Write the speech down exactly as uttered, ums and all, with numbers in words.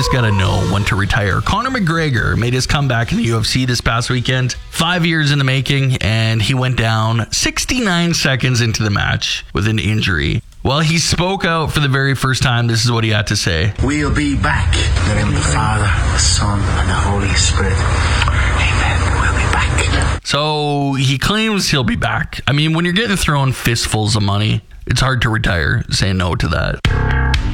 just got to know when to retire. Conor McGregor made his comeback in the U F C this past weekend. Five years in the making, and he went down sixty-nine seconds into the match with an injury. Well, he spoke out for the very first time. This is what he had to say. We'll be back. In the name of the Father, the Son, and the Holy Spirit. Amen. We'll be back. So he claims he'll be back. I mean, when you're getting thrown fistfuls of money, it's hard to retire. Say no to that.